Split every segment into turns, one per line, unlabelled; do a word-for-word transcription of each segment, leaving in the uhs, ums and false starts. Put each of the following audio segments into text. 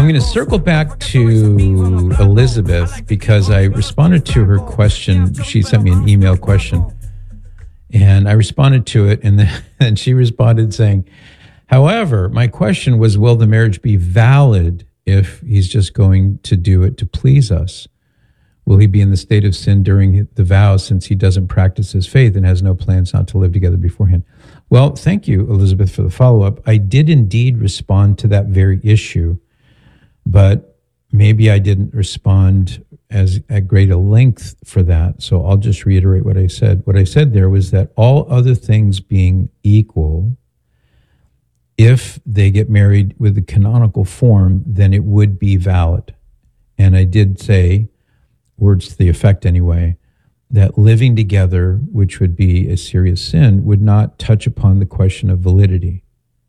I'm going to circle back to Elizabeth because I responded to her question. She sent me an email question, and I responded to it, and then and she responded saying, however, my question was, will the marriage be valid if he's just going to do it to please us? Will he be in the state of sin during the vows since he doesn't practice his faith and has no plans not to live together beforehand? Well, thank you, Elizabeth, for the follow-up. I did indeed respond to that very issue, but maybe I didn't respond as at great a length for that. So I'll just reiterate what I said. What I said there was that all other things being equal, if they get married with the canonical form, then it would be valid. And I did say, words to the effect anyway, that living together, which would be a serious sin, would not touch upon the question of validity.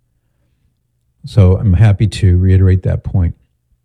So I'm happy to reiterate that point.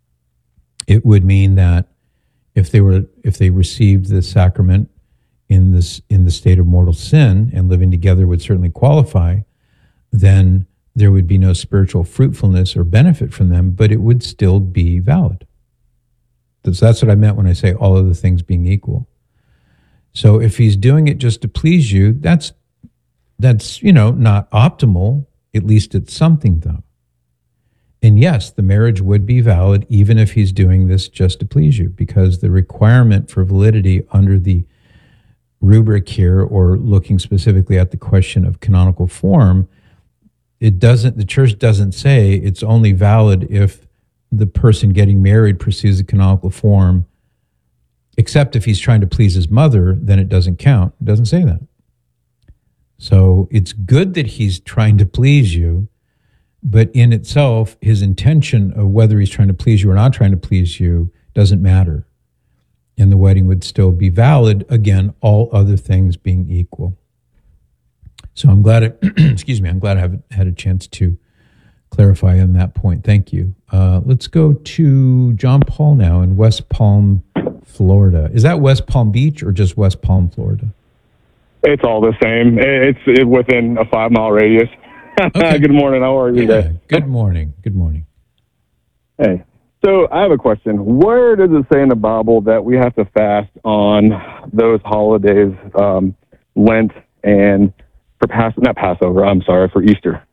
It would mean that if they were, if they received the sacrament in this in the state of mortal sin, and living together would certainly qualify, then there would be no spiritual fruitfulness or benefit from them, but it would still be valid. So that's what I meant when I say all other things being equal. So if he's doing it just to please you, that's, that's, you know, not optimal. At least it's something, though. And yes, the marriage would be valid even if he's doing this just to please you, because the requirement for validity under the rubric here, or looking specifically at the question of canonical form, it doesn't, the church doesn't say it's only valid if the person getting married pursues the canonical form, except if he's trying to please his mother, then it doesn't count. It doesn't say that. So it's good that he's trying to please you, but in itself, his intention of whether he's trying to please you or not trying to please you doesn't matter. And the wedding would still be valid, again, all other things being equal. So I'm glad, it, excuse me, I'm glad I have had a chance to clarify on that point. Thank you. Uh, let's go to John Paul now in West Palm, Florida. Is that West Palm Beach or just West Palm, Florida?
It's all the same. It's it, within a five mile radius.
Okay.
Good morning. How are you
yeah,
today?
Good morning. Good morning.
Hey. So I have a question. Where does it say in the Bible that we have to fast on those holidays, um, Lent and for Pass, not Passover, I'm sorry, for Easter?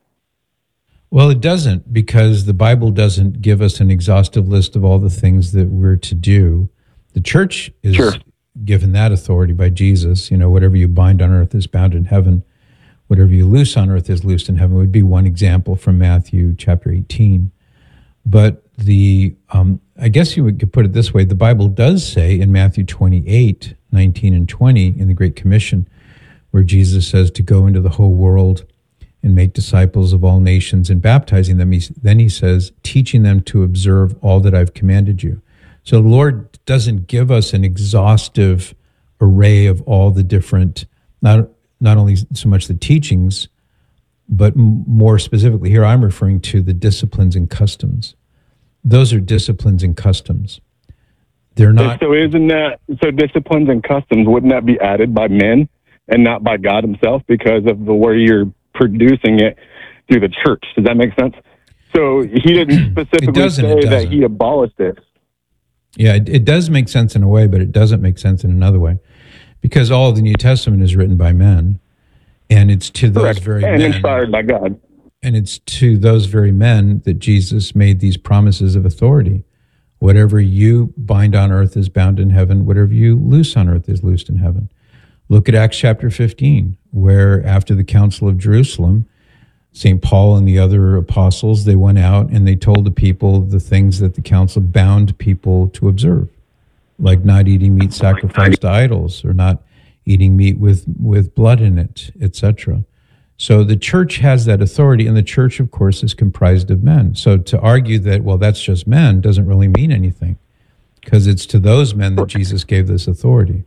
Well, it doesn't, because the Bible doesn't give us an exhaustive list of all the things that we're to do. The church is
sure.
given that authority by Jesus. You know, whatever you bind on earth is bound in heaven. Whatever you loose on earth is loosed in heaven would be one example from Matthew chapter eighteen. But the, um, I guess you could put it this way, the Bible does say in Matthew twenty-eight, nineteen and twenty in the Great Commission, where Jesus says to go into the whole world and make disciples of all nations and baptizing them. He, then he says, teaching them to observe all that I've commanded you. So the Lord doesn't give us an exhaustive array of all the different, not, not only so much the teachings, but m- more specifically here I'm referring to the disciplines and customs. Those are disciplines and customs. They're not.
So isn't that, so disciplines and customs, wouldn't that be added by men and not by God himself because of the way you're producing it through the church? Does that make sense? So he didn't specifically say that he abolished it.
Yeah, it, it does make sense in a way, but it doesn't make sense in another way, because all of the New Testament is written by men, and it's to those
Correct.
very
and
men.
inspired by God.
And it's to those very men that Jesus made these promises of authority. Whatever you bind on earth is bound in heaven. Whatever you loose on earth is loosed in heaven. Look at Acts chapter fifteen, where after the Council of Jerusalem, Saint Paul and the other apostles, they went out and they told the people the things that the council bound people to observe, like not eating meat sacrificed to idols, or not eating meat with, with blood in it, et cetera. So the church has that authority, and the church, of course, is comprised of men. So to argue that, well, that's just men, doesn't really mean anything, because it's to those men that Jesus gave this authority.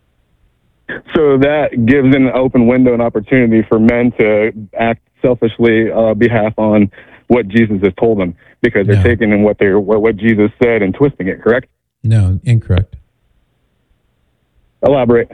So that gives an open window and opportunity for men to act selfishly uh, behalf on what Jesus has told them, because they're
No.
taking in what they what, what Jesus said and twisting it. Correct?
No, incorrect.
Elaborate.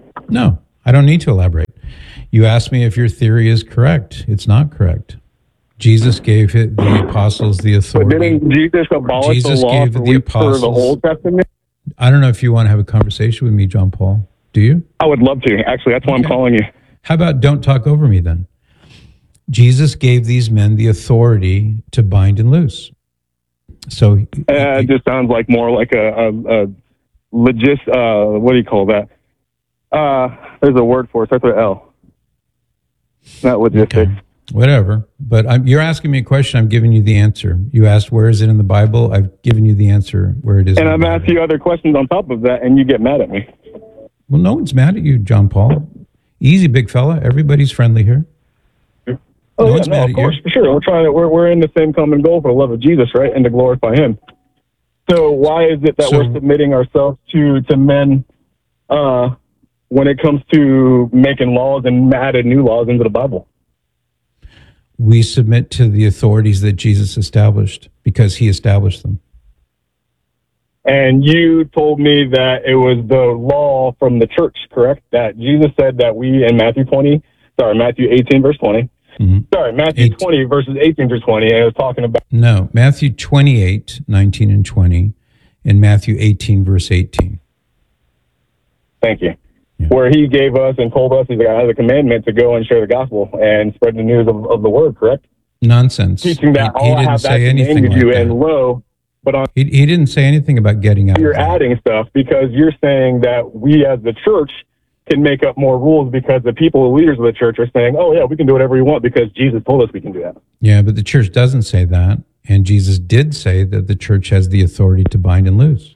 No, I don't need to elaborate. You asked me if your theory is correct. It's not correct. Jesus gave it, the apostles the
But
authority.
didn't Jesus abolish
Jesus
the law
gave
for,
the
we- for the
apostles-
Old Testament?
I don't know if you want to have a conversation with me, John Paul. Do you?
I would love to. Actually, that's why I'm
Okay.
calling you.
How about don't talk over me then? Jesus gave these men the authority to bind and loose. So
Uh, it just sounds like more like a, a, a legit, uh, what do you call that? Uh, there's a word for it. Starts with L. Not logistics.
okay, whatever. But I'm, you're asking me a question. I'm giving you the answer. You asked where is it in the Bible. I've given you the answer where it is.
And
in
I've
the
asked
Bible.
you other questions on top of that, and you get mad at me.
Well, no one's mad at you, John Paul. Easy, big fella. Everybody's friendly here.
Oh,
No
yeah,
one's
no,
mad
of
at
course,
you.
for sure. We're trying to, we're, we're in the same common goal for the love of Jesus, right? And to glorify him. So why is it that
So-
we're submitting ourselves to, to men, uh, when it comes to making laws and added new laws into the Bible?
We submit to the authorities that Jesus established because he established them.
And you told me that it was the law from the church, correct? That Jesus said that we in Matthew twenty, sorry, Matthew eighteen, verse twenty.
Mhm.
Sorry, Matthew
Eight.
twenty, verses eighteen through twenty. And it was talking about,
No, Matthew twenty-eight, nineteen and twenty, and Matthew eighteen, verse eighteen.
thank you,
Yeah.
where he gave us and told us, he's like, I have a commandment to go and share the gospel and spread the news of, of the word, correct?
Nonsense.
Teaching that
he, he
all I
didn't
have that
say anything
commanded
like
you,
that.
and lo, but on
He, he didn't say anything about getting out
you're
of that.
adding stuff because you're saying that we as the church can make up more rules because the people, the leaders of the church are saying, oh yeah, we can do whatever we want because Jesus told us we can do that.
Yeah, but the church doesn't say that. And Jesus did say that the church has the authority to bind and loose.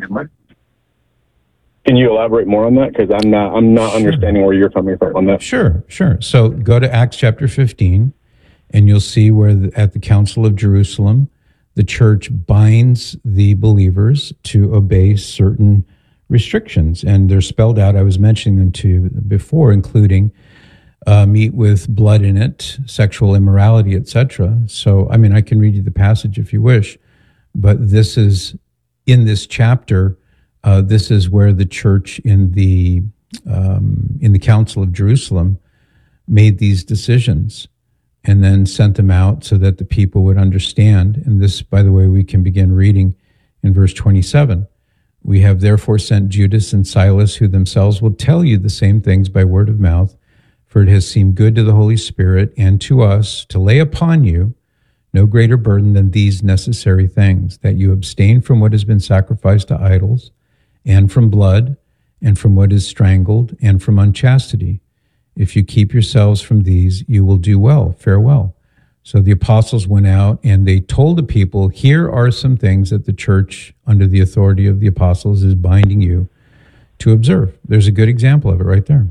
Can you elaborate more on that? Because I'm not, I'm not
Sure.
understanding where you're coming from on that.
Sure, sure. So go to Acts chapter fifteen, and you'll see where the, at the Council of Jerusalem, the church binds the believers to obey certain restrictions. And they're spelled out. I was mentioning them to you before, including uh, meat with blood in it, sexual immorality, et cetera. So, I mean, I can read you the passage if you wish, but this is in this chapter. Uh, this is where the church in the um, in the Council of Jerusalem made these decisions and then sent them out so that the people would understand. And this, by the way, we can begin reading in verse twenty-seven. We have therefore sent Judas and Silas, who themselves will tell you the same things by word of mouth, for it has seemed good to the Holy Spirit and to us to lay upon you no greater burden than these necessary things, that you abstain from what has been sacrificed to idols, and from blood, and from what is strangled, and from unchastity. If you keep yourselves from these, you will do well. Farewell. So the apostles went out and they told the people, here are some things that the church, under the authority of the apostles, is binding you to observe. There's a good example of it right there.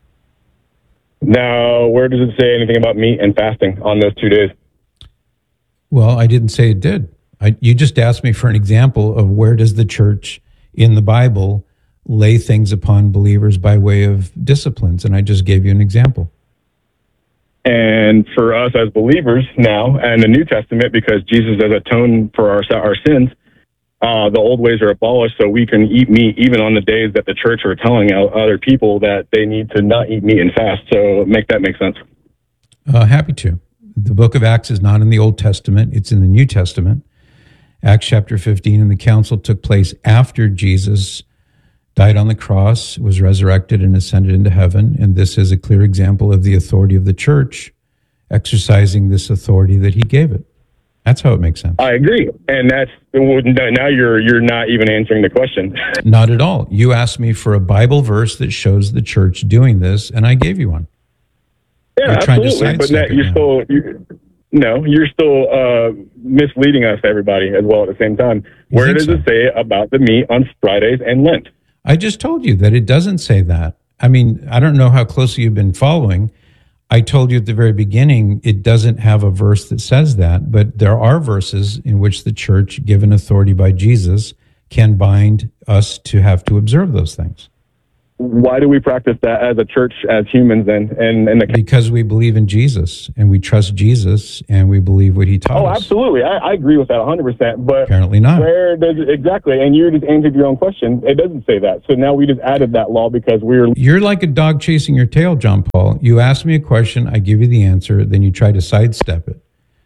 Now, where does it say anything about meat and fasting on those two days?
Well, I didn't say it did. I, you just asked me for an example of where does the church in the Bible lay things upon believers by way of disciplines, and I just gave you an example.
And for us as believers now, and the New Testament, because Jesus has atoned for our our sins, uh, the old ways are abolished, so we can eat meat even on the days that the church are telling other people that they need to not eat meat and fast. So make that make sense.
Uh, happy to. The book of Acts is not in the Old Testament. It's in the New Testament. Acts chapter fifteen, and the council took place after Jesus died on the cross, was resurrected, and ascended into heaven. And this is a clear example of the authority of the church exercising this authority that he gave it. That's how it makes sense.
I agree, and that's now you're you're not even answering the question.
Not at all. You asked me for a Bible verse that shows the church doing this, and I gave you one.
Yeah,
You're trying to
absolutely, but
sidestep
that
it
you're
now.
still you, no, you're still uh, misleading us, everybody, as well at the same time.
You
Where
think
does
so?
it say about the meat on Fridays and Lent?
I just told you that it doesn't say that. I mean, I don't know how closely you've been following. I told you at the very beginning, it doesn't have a verse that says that, but there are verses in which the church, given authority by Jesus, can bind us to have to observe those things.
Why do we practice that as a church, as humans, then? And and the
Because we believe in Jesus and we trust Jesus and we believe what he taught
oh,
us.
absolutely, I, I agree with that one hundred percent. But
Apparently not.
where does it, exactly? And you just answered your own question. It doesn't say that. So now we just added that law because we're
You're like a dog chasing your tail, John Paul. You ask me a question, I give you the answer, then you try to sidestep it.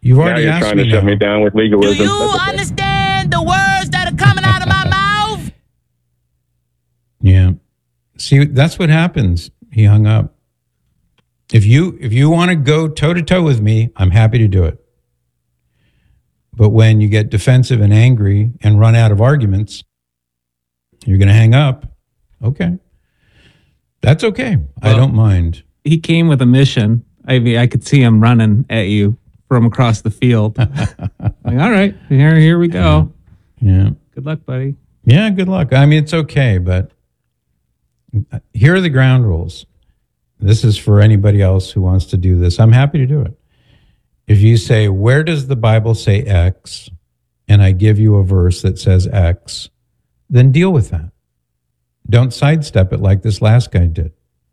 You've
Now
already
you're
asked
trying
me
to shut
now.
me down with
Do
legalism.
you
That's okay.
understand the words that are coming out of my mouth?
Yeah. See, that's what happens. He hung up. If you if you want to go toe to toe with me, I'm happy to do it. But when you get defensive and angry and run out of arguments, you're going to hang up. Okay. That's okay. I
Well-
don't mind.
He came with a mission. I mean, I could see him running at you from across the field. Like, all right, here, here we go.
Yeah.
Good luck, buddy.
Yeah, good luck. I mean, it's okay, but here are the ground rules. This is for anybody else who wants to do this. I'm happy to do it. If you say, where does the Bible say X? And I give you a verse that says X, then deal with that. Don't sidestep it like this last guy did.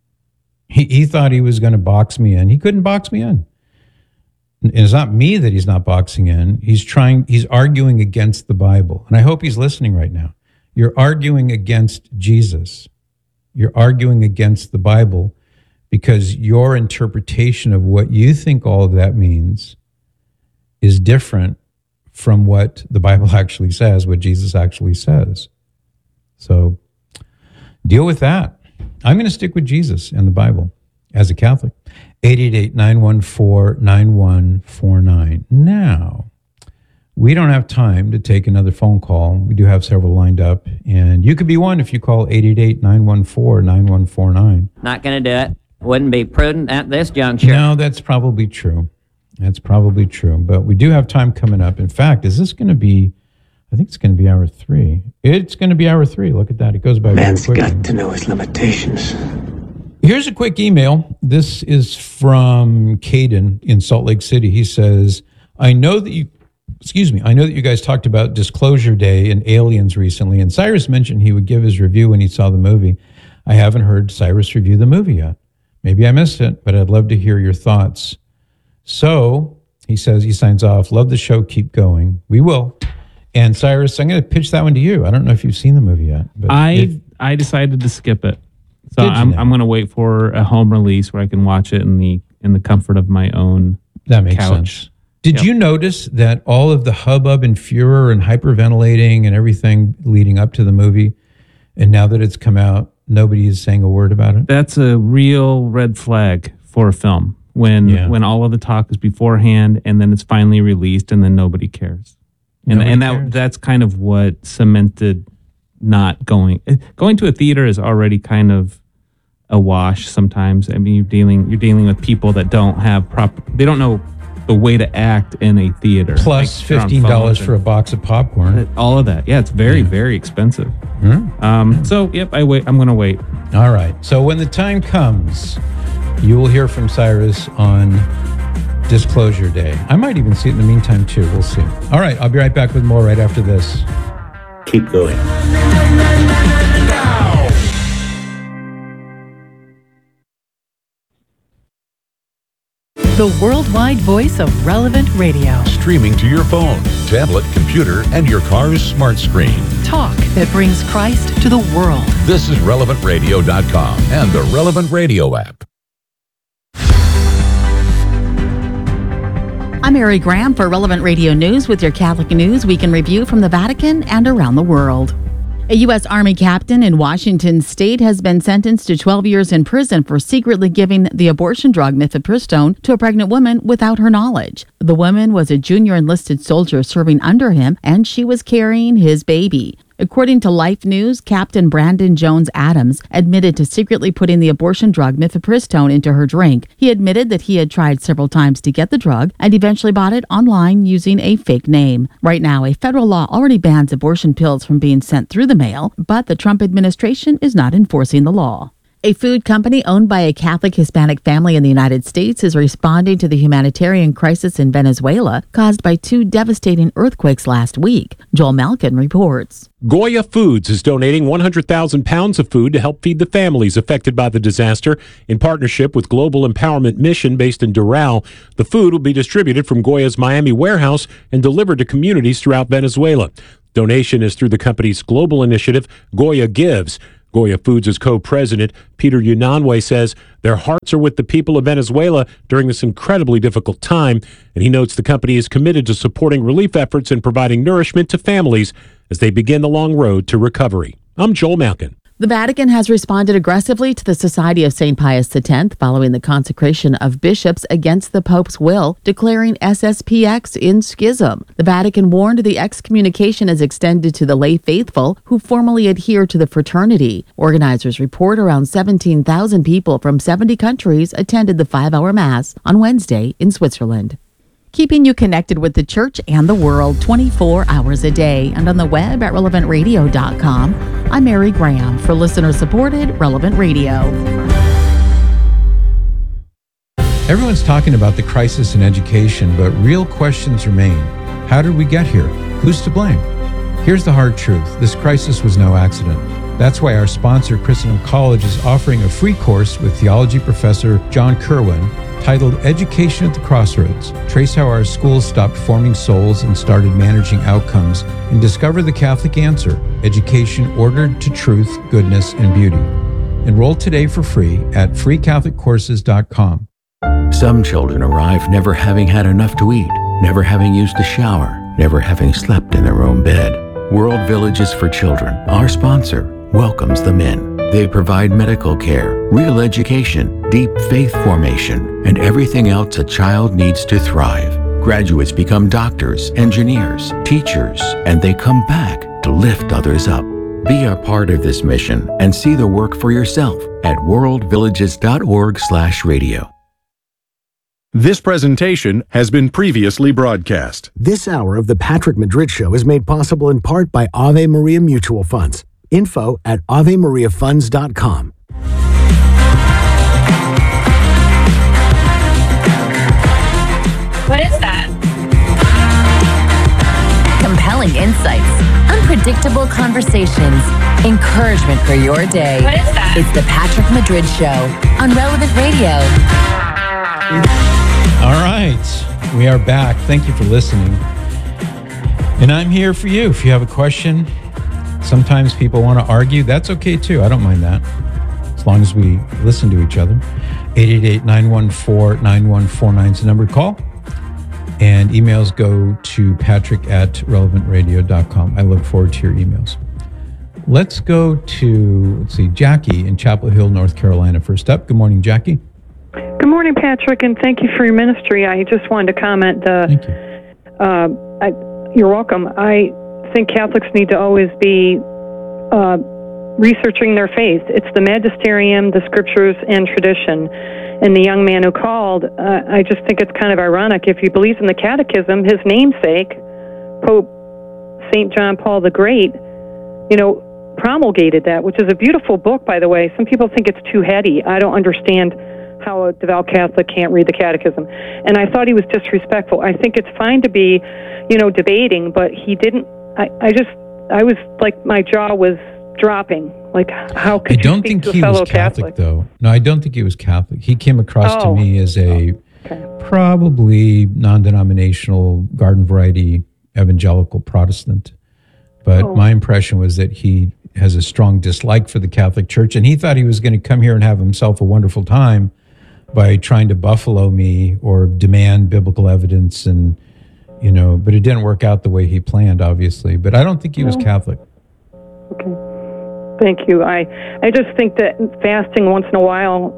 He, he thought he was going to box me in. He couldn't box me in. And it's not me that he's not boxing in. He's trying, he's arguing against the Bible. And I hope he's listening right now. You're arguing against Jesus. You're arguing against the Bible because your interpretation of what you think all of that means is different from what the Bible actually says, what Jesus actually says. So deal with that. I'm going to stick with Jesus and the Bible as a Catholic. eight eight eight, nine one four, nine one four nine. Now, we don't have time to take another phone call. We do have several lined up, and you could be one if you call eight eight eight, nine one four, nine one four nine.
Not going to do it. Wouldn't be prudent at this juncture.
No, that's probably true. That's probably true. But we do have time coming up. In fact, is this going to be, I think it's going to be hour three. It's going to be hour three. Look at that. It goes by very
Man's
quickly.
got to know his limitations.
Here's a quick email. This is from Caden in Salt Lake City. He says, I know that you, excuse me, I know that you guys talked about Disclosure Day and Aliens recently, and Cyrus mentioned he would give his review when he saw the movie. I haven't heard Cyrus review the movie yet. Maybe I missed it, but I'd love to hear your thoughts. So he says, he signs off, love the show, keep going. We will. And Cyrus, I'm going to pitch that one to you. I don't know if you've seen the movie yet. But
I
if-
I decided to skip it, so
Did you
I'm
now?
I'm going to wait for a home release where I can watch it in the in the comfort of my own.
That makes
couch.
sense. Did
Yep.
you notice that all of the hubbub and furor and hyperventilating and everything leading up to the movie, and now that it's come out, nobody is saying a word about it?
That's a real red flag for a film when
Yeah.
when all of the talk is beforehand and then it's finally released and then nobody cares. And
Nobody
and that
cares.
that's kind of what cemented not going going to a theater is already kind of a wash sometimes. I mean, you're dealing you're dealing with people that don't have proper they don't know the way to act in a theater.
Plus
Like, they're on
fifteen dollars
phones
for a box of popcorn.
and all of that. Yeah, it's very very expensive.
Hmm?
Um, so yep, I wait. I'm gonna wait.
All right. So when the time comes, you will hear from Cyrus on Disclosure Day. I might even see it in the meantime, too. We'll see. All right. I'll be right back with more right after this.
Keep going.
The worldwide voice of Relevant Radio.
Streaming to your phone, tablet, computer, and your car's smart screen.
Talk that brings Christ to the world.
This is relevant radio dot com and the Relevant Radio app.
I'm Mary Graham for Relevant Radio News with your Catholic News Week in Review from the Vatican and around the world. A U S Army captain in Washington state has been sentenced to twelve years in prison for secretly giving the abortion drug mifepristone to a pregnant woman without her knowledge. The woman was a junior enlisted soldier serving under him, and she was carrying his baby. According to Life News, Captain Brandon Jones Adams admitted to secretly putting the abortion drug mifepristone into her drink. He admitted that he had tried several times to get the drug and eventually bought it online using a fake name. Right now, a federal law already bans abortion pills from being sent through the mail, but the Trump administration is not enforcing the law. A food company owned by a Catholic Hispanic family in the United States is responding to the humanitarian crisis in Venezuela caused by two devastating earthquakes last week. Joel Malkin reports.
Goya Foods is donating one hundred thousand pounds of food to help feed the families affected by the disaster. In partnership with Global Empowerment Mission based in Doral, the food will be distributed from Goya's Miami warehouse and delivered to communities throughout Venezuela. Donation is through the company's global initiative, Goya Gives. Goya Foods' co-president, Peter Unanue, says their hearts are with the people of Venezuela during this incredibly difficult time, and he notes the company is committed to supporting relief efforts and providing nourishment to families as they begin the long road to recovery. I'm Joel Malkin.
The Vatican has responded aggressively to the Society of Saint Pius X following the consecration of bishops against the Pope's will, declaring S S P X in schism. The Vatican warned the excommunication is extended to the lay faithful who formally adhere to the fraternity. Organizers report around seventeen thousand people from seventy countries attended the five-hour Mass on Wednesday in Switzerland. Keeping you connected with the church and the world twenty-four hours a day and on the web at relevant radio dot com. I'm Mary Graham for listener-supported Relevant Radio.
Everyone's talking about the crisis in education, but real questions remain. How did we get here? Who's to blame? Here's the hard truth. This crisis was no accident. That's why our sponsor, Christendom College, is offering a free course with theology professor John Kerwin titled Education at the Crossroads. Trace how our schools stopped forming souls and started managing outcomes, and discover the Catholic answer, education ordered to truth, goodness, and beauty. Enroll today for free at free catholic courses dot com.
Some children arrive never having had enough to eat, never having used a shower, never having slept in their own bed. World Villages for Children, our sponsor, welcomes them in. They provide medical care, real education, deep faith formation, and everything else a child needs to thrive. Graduates become doctors, engineers, teachers, and they come back to lift others up. Be a part of this mission and see the work for yourself at world villages dot org slash radio.
This presentation has been previously broadcast.
This hour of the Patrick Madrid Show is made possible in part by Ave Maria Mutual Funds. Info at ave maria funds dot com.
What is that? Compelling insights, unpredictable conversations, encouragement for your day. What is that? It's the Patrick Madrid Show on Relevant Radio.
All right, we are back. Thank you for listening. And I'm here for you. If you have a question, sometimes people want to argue. That's okay too. I don't mind that, as long as we listen to each other. eight eight eight, nine one four, nine one four nine is the number to call. And emails go to patrick at relevant radio dot com. I look forward to your emails. Let's go to, let's see, Jackie in Chapel Hill, North Carolina. First up. Good morning, Jackie.
Good morning, Patrick, and thank you for your ministry. I just wanted to comment. Uh,
thank you.
Uh, I, you're welcome. I think Catholics need to always be uh, researching their faith. It's the magisterium, the scriptures, and tradition. And the young man who called, uh, I just think it's kind of ironic. If he believes in the catechism, his namesake, Pope Saint John Paul the Great, you know, promulgated that, which is a beautiful book, by the way. Some people think it's too heady. I don't understand how a devout Catholic can't read the catechism. And I thought he was disrespectful. I think it's fine to be, you know, debating, but he didn't, I, I just, I was like, my jaw was dropping. Like, how could
I
you
don't
speak
think
to a
he
fellow
was Catholic,
Catholic?
though. No, I don't think he was Catholic. He came across
Oh.
to me as a
Okay.
probably non-denominational, garden variety evangelical Protestant. But
Oh.
my impression was that he has a strong dislike for the Catholic Church, and he thought he was going to come here and have himself a wonderful time by trying to buffalo me or demand biblical evidence, and you know, but it didn't work out the way he planned, obviously. But I don't think he was
No.
Catholic.
Okay. Thank you. I, I just think that fasting once in a while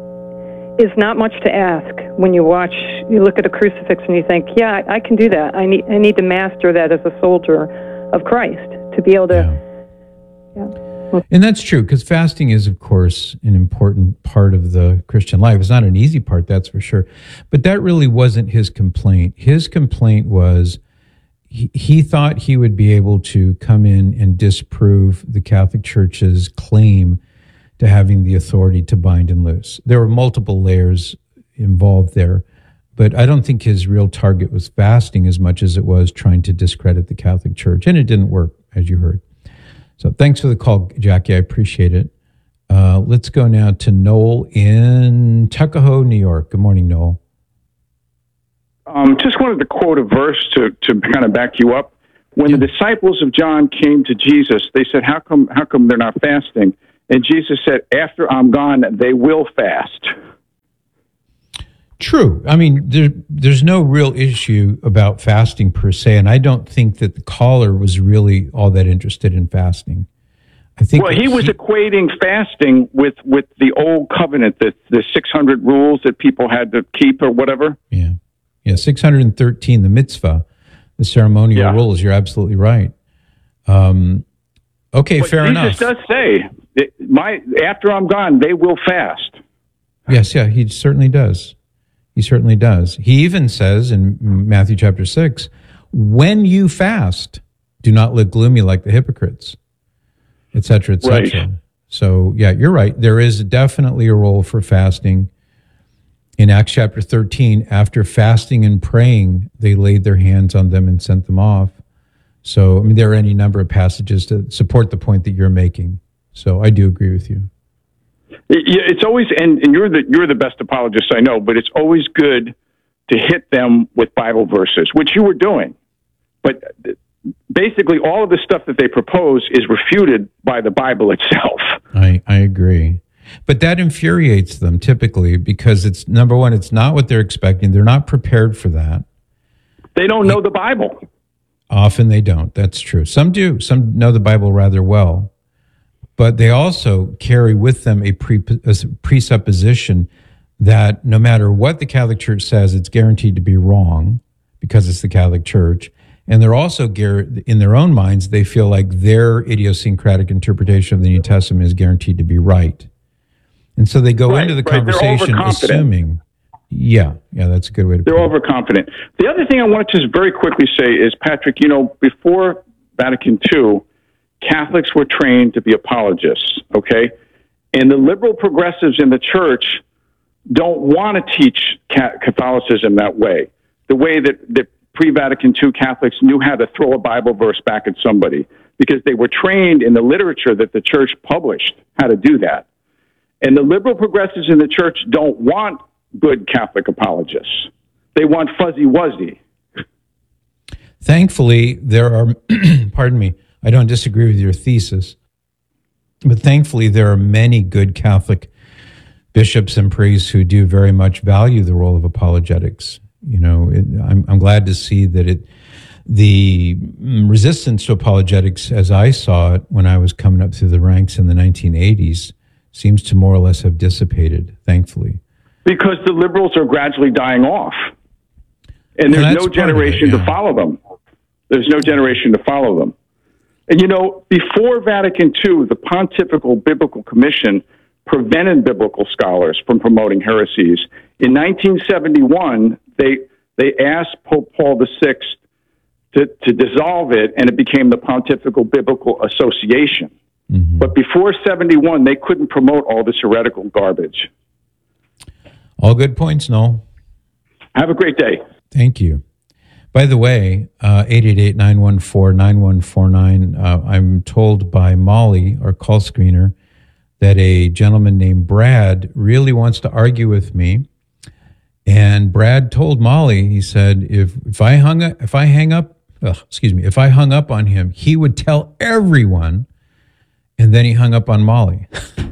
is not much to ask. When you watch, you look at a crucifix and you think, yeah, I, I can do that. I need, I need to master that as a soldier of Christ to be able to. Yeah. Yeah.
And that's true, because fasting is, of course, an important part of the Christian life. It's not an easy part, that's for sure. But that really wasn't his complaint. His complaint was he, he thought he would be able to come in and disprove the Catholic Church's claim to having the authority to bind and loose. There were multiple layers involved there, but I don't think his real target was fasting as much as it was trying to discredit the Catholic Church. And it didn't work, as you heard. So thanks for the call, Jackie. I appreciate it. Uh, let's go now to Noel in Tuckahoe, New York. Good morning, Noel.
Um, just wanted to quote a verse to, to kind of back you up. When the disciples of John came to Jesus, they said, how come, how come they're not fasting? And Jesus said, after I'm gone, they will fast.
True. I mean, there, there's no real issue about fasting per se, and I don't think that the caller was really all that interested in fasting. I think
well, he was
he,
equating fasting with, with the old covenant, the, the six hundred rules that people had to keep or whatever.
Yeah. Yeah, six hundred thirteen, the mitzvah, the ceremonial
Yeah.
rules. You're absolutely right. Um, okay,
But
fair enough.
Jesus does say, that my, after I'm gone, they will fast.
Yes, yeah, he certainly does. He certainly does. He even says in Matthew chapter six, when you fast, do not look gloomy like the hypocrites, et cetera, et cetera.
Right.
So, yeah, you're right. There is definitely a role for fasting. In Acts chapter thirteen, after fasting and praying, they laid their hands on them and sent them off. So, I mean, there are any number of passages to support the point that you're making. So I do agree with you.
Yeah, it's always, and, and you're the you're the best apologist I know, but it's always good to hit them with Bible verses, which you were doing. But basically, all of the stuff that they propose is refuted by the Bible itself.
I, I agree. But that infuriates them typically because it's, number one, it's not what they're expecting. They're not prepared for that.
They don't know the Bible.
Often they don't. That's true. Some do. Some know the Bible rather well. But they also carry with them a, pre, a presupposition that no matter what the Catholic Church says, it's guaranteed to be wrong because it's the Catholic Church. And they're also, in their own minds, they feel like their idiosyncratic interpretation of the New Testament is guaranteed to be right. And so they go
Right,
into the
right. They're
conversation
overconfident.
assuming, yeah, yeah, that's a good way to
They're
put it.
overconfident. The other thing I wanted to just very quickly say is, Patrick, you know, before Vatican Two, Catholics were trained to be apologists, okay? And the liberal progressives in the church don't want to teach Catholicism that way, the way that, that pre-Vatican Two Catholics knew how to throw a Bible verse back at somebody, because they were trained in the literature that the church published how to do that. And the liberal progressives in the church don't want good Catholic apologists. They want fuzzy-wuzzy.
Thankfully, there are, pardon me, I don't disagree with your thesis, but thankfully there are many good Catholic bishops and priests who do very much value the role of apologetics. You know, it, I'm, I'm glad to see that it, the resistance to apologetics, as I saw it when I was coming up through the ranks in the nineteen eighties, seems to more or less have dissipated, thankfully.
Because the liberals are gradually dying off. And there's
Well,
no
that's part of it,
generation
yeah.
to follow them. There's no generation to follow them. And you know, before Vatican Two, the Pontifical Biblical Commission prevented biblical scholars from promoting heresies. In nineteen seventy-one, they they asked Pope Paul the Sixth to, to dissolve it, and it became the Pontifical Biblical Association.
Mm-hmm.
But before seventy-one, they couldn't promote all this heretical garbage.
All good points, Noel.
Have a great day.
Thank you. By the way, uh, eight eight eight, nine one four, nine one four nine, uh, I'm told by Molly, our call screener, that a gentleman named Brad really wants to argue with me. And Brad told Molly, he said, if if I hung up, if I hang up, ugh, excuse me, if I hung up on him, he would tell everyone. And then he hung up on Molly.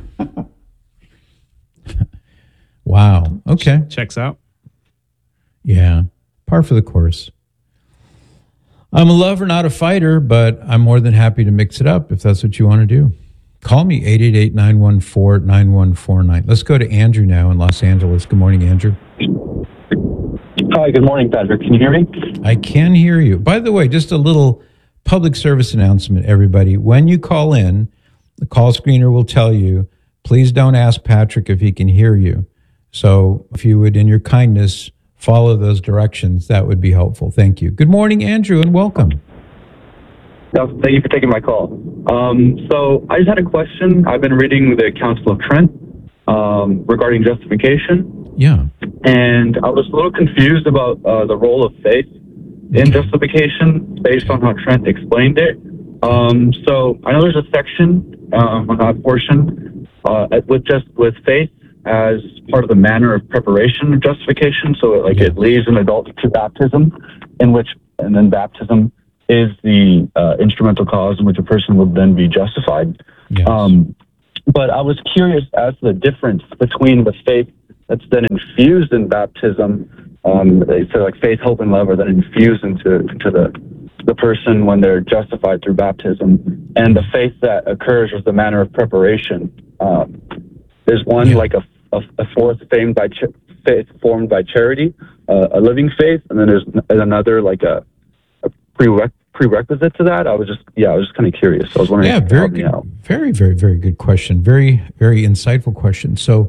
Wow. Okay.
Checks out.
Yeah. Par for the course. I'm a lover, not a fighter, but I'm more than happy to mix it up if that's what you want to do. Call me, eight eight eight, nine one four, nine one four nine. Let's go to Andrew now in Los Angeles. Good morning, Andrew.
Hi, good morning, Patrick. Can you hear me?
I can hear you. By the way, just a little public service announcement, everybody. When you call in, the call screener will tell you, please don't ask Patrick if he can hear you. So if you would, in your kindness, follow those directions, that would be helpful. Thank you. Good morning, Andrew, and welcome.
No, thank you for taking my call. Um, so I just had a question. I've been reading the Council of Trent um, regarding justification.
Yeah.
And I was a little confused about uh, the role of faith in justification based on how Trent explained it. Um, so I know there's a section um, on that portion uh, with just with faith as part of the manner of preparation of justification. So it, like it leads an adult to baptism, in which, and then baptism is the uh, instrumental cause in which a person will then be justified.
Yes.
Um, but I was curious as to the difference between the faith that's then infused in baptism, um, so like faith, hope, and love are then infused into into the the person when they're justified through baptism, and the faith that occurs with the manner of preparation. Um, there's one yeah. like a, a, a fourth faith by ch- faith formed by charity, uh, a living faith, and then there's another like a, a prereq- prerequisite to that. I was just yeah, I was just kind of curious. So I was wondering.
Yeah,
if you
very
could help
good,
me out.
very very very good question. Very very insightful question. So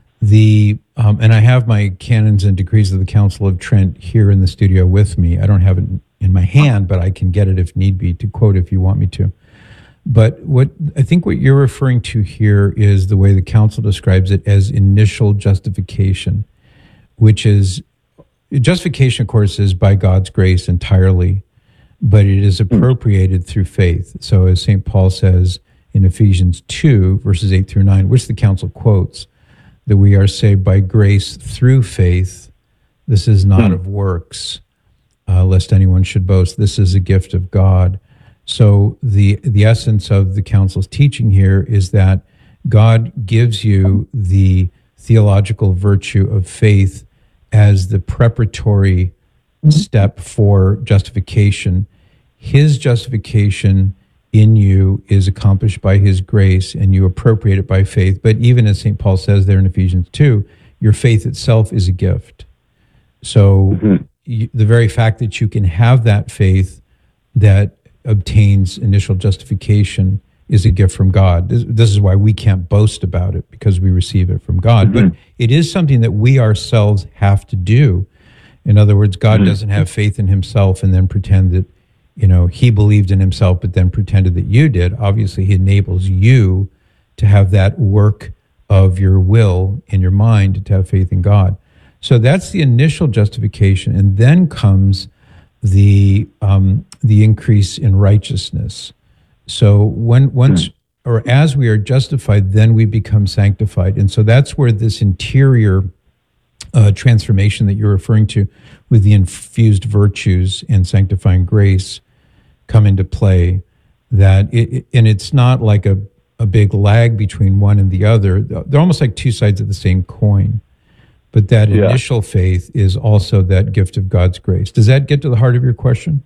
the um, and I have my canons and decrees of the Council of Trent here in the studio with me. I don't have it in my hand, but I can get it if need be to quote if you want me to. But what I think what you're referring to here is the way the council describes it as initial justification, which is justification, of course, is by God's grace entirely, but it is appropriated through faith. So as Saint Paul says in Ephesians two, verses eight through nine, which the council quotes, that we are saved by grace through faith. This is not of works, Uh, lest anyone should boast. This is a gift of God. So the the essence of the council's teaching here is that God gives you the theological virtue of faith as the preparatory step for justification. His justification in you is accomplished by his grace, and you appropriate it by faith. But even as Saint Paul says there in Ephesians two, your faith itself is a gift. So mm-hmm. You, the very fact that you can have that faith that obtains initial justification is a gift from God. This, this is why we can't boast about it, because we receive it from God. Mm-hmm. But it is something that we ourselves have to do. In other words, God mm-hmm. doesn't have faith in himself and then pretend that, you know, he believed in himself, but then pretended that you did. Obviously, he enables you to have that work of your will in your mind to have faith in God. So that's the initial justification, and then comes the um, the increase in righteousness. So when once or as we are justified, then we become sanctified, and so that's where this interior uh, transformation that you're referring to, with the infused virtues and sanctifying grace, come into play. That it, and it's not like a a big lag between one and the other. They're almost like two sides of the same coin. But that yeah. initial faith is also that gift of God's grace. Does that get to the heart of your question?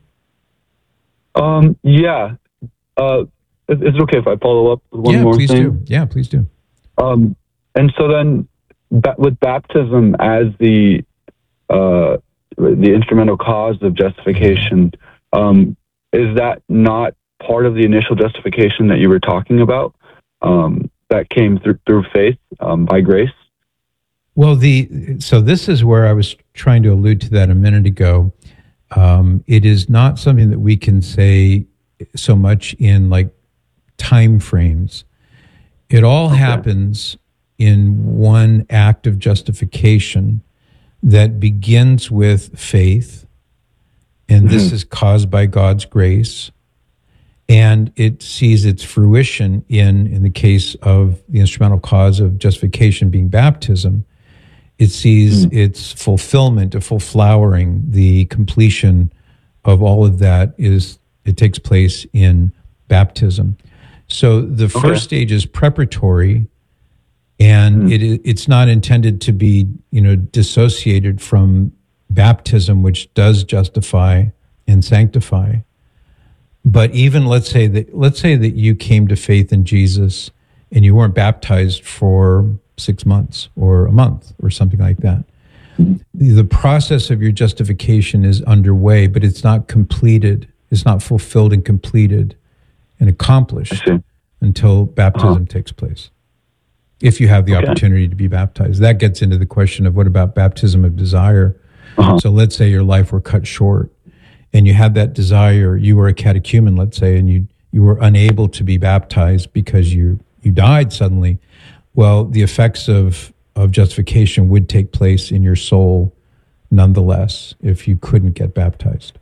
Um, yeah. Uh, is, is it okay if I follow up with one
yeah,
more
please
thing?
do. Yeah, please do.
Um, and so then, ba- with baptism as the uh, the instrumental cause of justification, um, is that not part of the initial justification that you were talking about? Um, that came through through faith um, by grace.
Well, the so this is where I was trying to allude to that a minute ago. Um, it is not something that we can say so much in like time frames. It all okay. happens in one act of justification that begins with faith, and mm-hmm. this is caused by God's grace, and it sees its fruition in, in the case of the instrumental cause of justification being baptism. It sees mm. its fulfillment, a full flowering, the completion of all of that is, it takes place in baptism. So the okay. first stage is preparatory, and mm. it it's not intended to be, you know, dissociated from baptism, which does justify and sanctify. But even let's say that let's say that you came to faith in Jesus and you weren't baptized for six months or a month or something like that. The process of your justification is underway, but it's not completed. It's not fulfilled and completed and accomplished until baptism uh-huh. takes place. If you have the okay. opportunity to be baptized. That gets into the question of what about baptism of desire? Uh-huh. So let's say your life were cut short and you had that desire, you were a catechumen, let's say, and you you were unable to be baptized because you you died suddenly. Well, the effects of, of justification would take place in your soul nonetheless if you couldn't get baptized.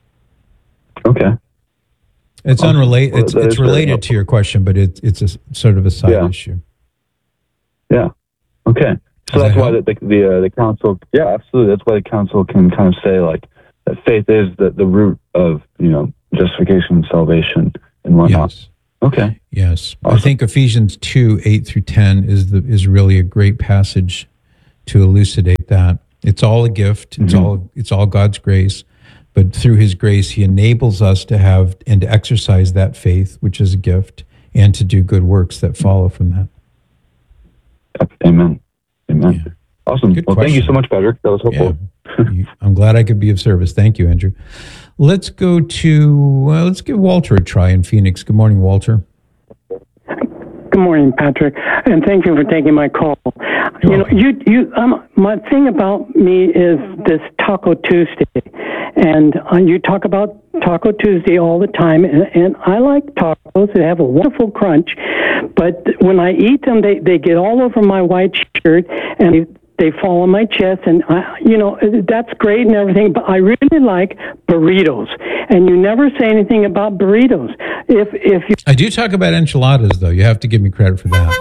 Okay.
It's
um,
unrelated.
well,
it's it's related to your question, but it's it's a sort of a side
yeah.
issue.
Yeah. Okay. So
Does
that's
that
why the, the the uh, the council. Yeah, absolutely. That's why the council can kind of say like that faith is the, the root of, you know, justification and salvation and whatnot.
Yes.
Okay.
Yes.
Awesome.
I think Ephesians two, eight through ten is the is really a great passage to elucidate that. It's all a gift. It's
Mm-hmm.
all it's all God's grace. But through his grace, he enables us to have and to exercise that faith, which is a gift, and to do good works that follow from that.
Amen. Amen. Awesome.
Good
well, thank you
question.
so much, Patrick. That was helpful.
You- I'm glad I could be of service. Thank you, Andrew. Let's go to uh, let's give Walter a try in Phoenix. Good morning, Walter.
Good morning, Patrick, and thank you for taking my call.
You're
you know, you you um, my thing about me is this Taco Tuesday, and uh, you talk about Taco Tuesday all the time, and, and I like tacos. They have a wonderful crunch, but when I eat them, they, they get all over my white shirt, and they, they fall on my chest, and I, you know, that's great and everything, but I really like burritos, and you never say anything about burritos. If if you
I do talk about enchiladas, though. You have to give me credit for that.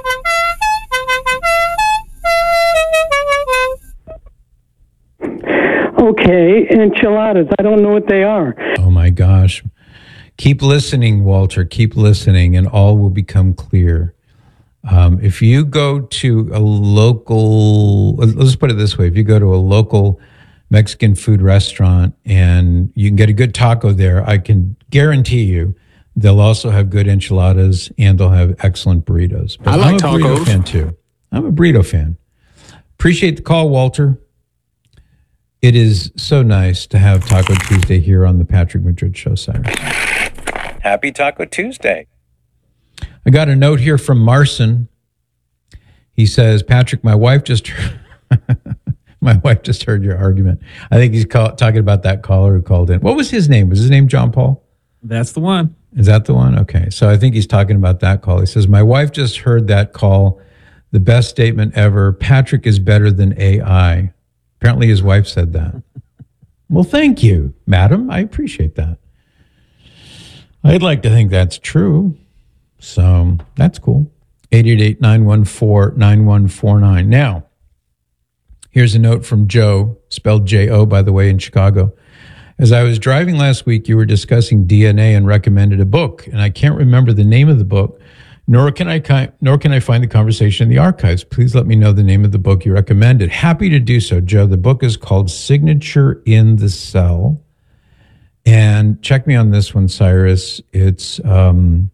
Okay, enchiladas. I don't know what they are.
Oh my gosh. Keep listening, Walter. Keep listening, and all will become clear. Um, if you go to a local, let's put it this way, if you go to a local Mexican food restaurant and you can get a good taco there, I can guarantee you they'll also have good enchiladas and they'll have excellent burritos. But
I like
I'm a burrito
tacos.
fan too. I'm a burrito fan. Appreciate the call, Walter. It is so nice to have Taco Tuesday here on the Patrick Madrid Show, Cyrus. Happy Taco Tuesday. I got a note here from Marson. He says, Patrick, my wife just heard, my wife just heard your argument. I think he's call, talking about that caller who called in. What was his name? Was his name John Paul?
That's the one.
Is that the one? Okay. So I think he's talking about that call. He says, my wife just heard that call. The best statement ever. Patrick is better than A I. Apparently his wife said that. Well, thank you, madam. I appreciate that. I'd like to think that's true. So that's cool. eight eight eight, nine one four, nine one four nine. Now, here's a note from Joe, spelled J O, by the way, in Chicago. As I was driving last week, you were discussing D N A and recommended a book, and I can't remember the name of the book, nor can I nor can I find the conversation in the archives. Please let me know the name of the book you recommended. Happy to do so, Joe. The book is called Signature in the Cell. And check me on this one, Cyrus. It's um,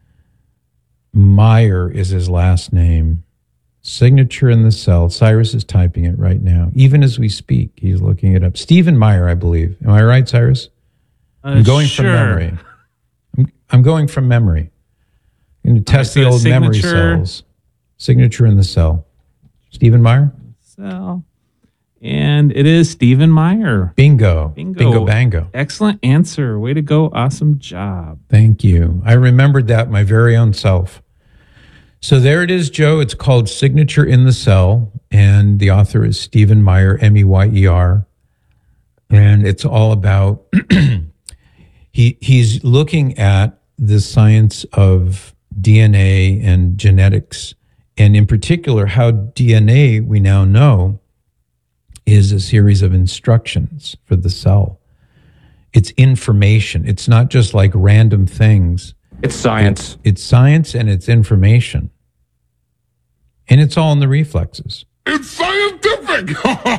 Meyer is his last name. Signature in the Cell. Cyrus is typing it right now. Even as we speak, he's looking it up. Stephen Meyer, I believe. Am I right, Cyrus?
Uh,
I'm going
sure.
from memory. I'm, I'm going from memory. I'm going to test
All
the
right, so
old memory
signature-
cells. Signature in the Cell. Stephen Meyer?
So, and it is Stephen Meyer.
Bingo.
Bingo.
Bingo bango.
Excellent answer. Way to go. Awesome job.
Thank you. I remembered that my very own self. So there it is, Joe. It's called Signature in the Cell, and the author is Stephen Meyer, M E Y E R. And it's all about, he he's looking at the science of D N A and genetics, and in particular, how D N A, we now know, is a series of instructions for the cell. It's information. It's not just like random things.
It's science.
It's, it's science and it's information. And it's all in the reflexes.
It's scientific.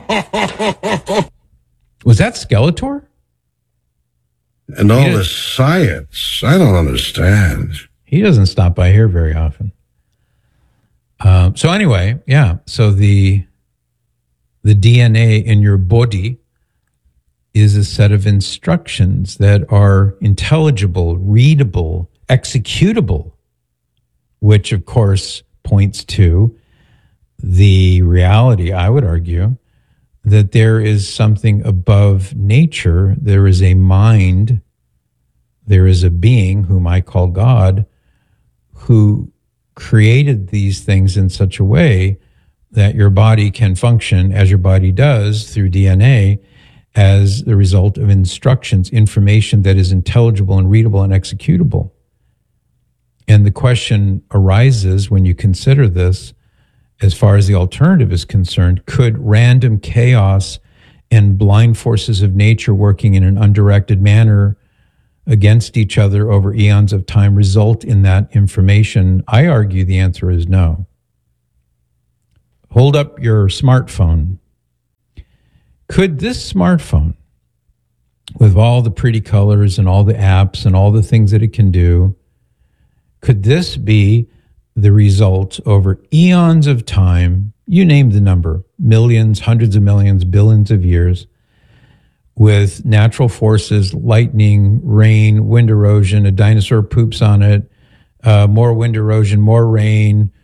Was that Skeletor?
And all this science, I don't understand.
He doesn't stop by here very often. Um, so anyway, yeah. So the the D N A in your body is a set of instructions that are intelligible, readable, executable, which of course points to the reality, I would argue, that there is something above nature. There is a mind, there is a being whom I call God, who created these things in such a way that your body can function as your body does through D N A as the result of instructions, information that is intelligible and readable and executable. And the question arises when you consider this, as far as the alternative is concerned, could random chaos and blind forces of nature working in an undirected manner against each other over eons of time result in that information? I argue the answer is no. Hold up your smartphone. Could this smartphone, with all the pretty colors and all the apps and all the things that it can do, could this be the result over eons of time, you name the number, millions, hundreds of millions, billions of years, with natural forces, lightning, rain, wind erosion, a dinosaur poops on it, uh, more wind erosion, more rain,